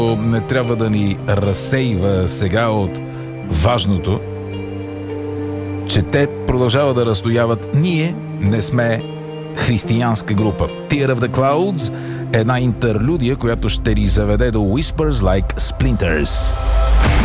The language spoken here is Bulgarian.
не трябва да ни разсейва сега от важното, че те продължават да разстояват. Ние не сме християнска група. Tear of the Clouds, една интерлюдия, която ще ни заведе до Whispers Like Splinters.